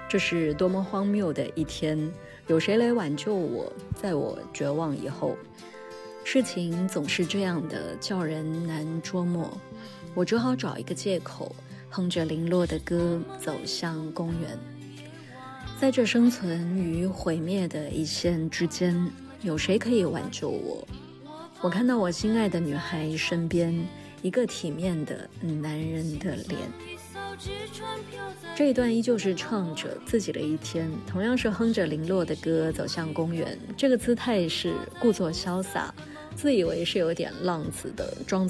这是多么荒谬的一天，有谁来挽救我，在我绝望以后。事情总是这样的，叫人难捉摸。我只好找一个借口，哼着零落的歌走向公园。在这生存与毁灭的一线之间，有谁可以挽救我？我看到我心爱的女孩身边一个体面的男人的脸。这一段依旧是唱着自己的一天，同样是哼着零落的歌走向公园。这个姿态是故作潇洒，自以为是有点浪子的，装